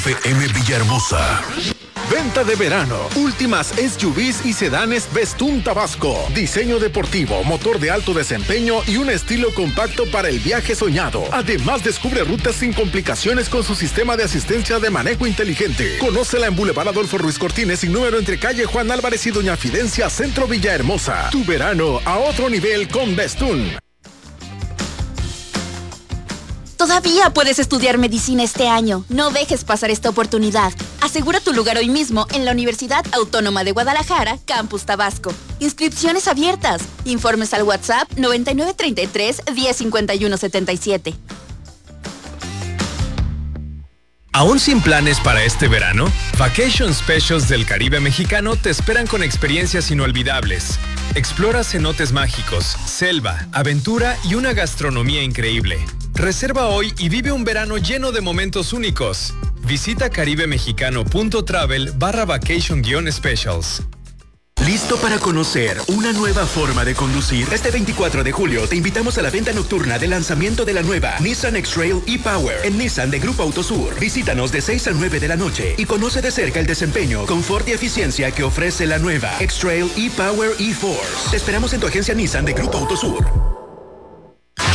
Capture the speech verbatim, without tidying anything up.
F M Villahermosa. Venta de verano. Últimas S U Vs y sedanes Bestún Tabasco. Diseño deportivo, motor de alto desempeño y un estilo compacto para el viaje soñado. Además, descubre rutas sin complicaciones con su sistema de asistencia de manejo inteligente. Conócela en Boulevard Adolfo Ruiz Cortines, sin número, entre calle Juan Álvarez y Doña Fidencia, Centro Villahermosa. Tu verano a otro nivel con Bestún. Todavía puedes estudiar medicina este año. No dejes pasar esta oportunidad. Asegura tu lugar hoy mismo en la Universidad Autónoma de Guadalajara, Campus Tabasco. Inscripciones abiertas. Informes al WhatsApp noventa y nueve treinta y tres, diez cincuenta y uno setenta y siete. ¿Aún sin planes para este verano? Vacation Specials del Caribe mexicano te esperan con experiencias inolvidables. Explora cenotes mágicos, selva, aventura y una gastronomía increíble. Reserva hoy y vive un verano lleno de momentos únicos. Visita caribemexicano.travel barra vacation guión specials. ¿Listo para conocer una nueva forma de conducir? Este veinticuatro de julio te invitamos a la venta nocturna de lanzamiento de la nueva Nissan X-Trail e-Power en Nissan de Grupo Autosur. Visítanos de seis a nueve de la noche y conoce de cerca el desempeño, confort y eficiencia que ofrece la nueva X-Trail e-Power e-Force. Te esperamos en tu agencia Nissan de Grupo Autosur.